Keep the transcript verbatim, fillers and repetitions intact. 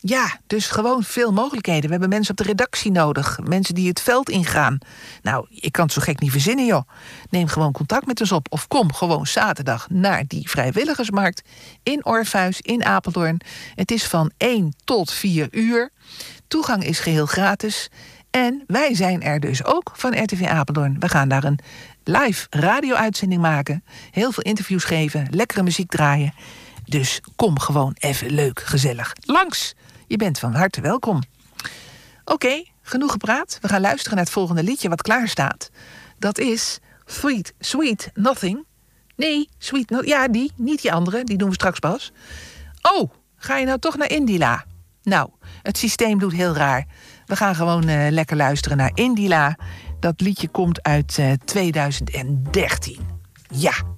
Ja, dus gewoon veel mogelijkheden. We hebben mensen op de redactie nodig. Mensen die het veld ingaan. Nou, ik kan het zo gek niet verzinnen, joh. Neem gewoon contact met ons op. Of kom gewoon zaterdag naar die vrijwilligersmarkt in Orpheus in Apeldoorn. Het is van één tot vier uur. Toegang is geheel gratis. En wij zijn er dus ook van R T V Apeldoorn. We gaan daar een live radio-uitzending maken. Heel veel interviews geven. Lekkere muziek draaien. Dus kom gewoon even leuk, gezellig langs. Je bent van harte welkom. Oké, okay, genoeg gepraat. We gaan luisteren naar het volgende liedje wat klaar staat. Dat is Sweet, Sweet Nothing. Nee, Sweet no- Ja, die, niet die andere. Die doen we straks pas. Oh, ga je nou toch naar Indila? Nou, het systeem doet heel raar. We gaan gewoon uh, lekker luisteren naar Indila. Dat liedje komt uit uh, tweeduizend dertien. Ja.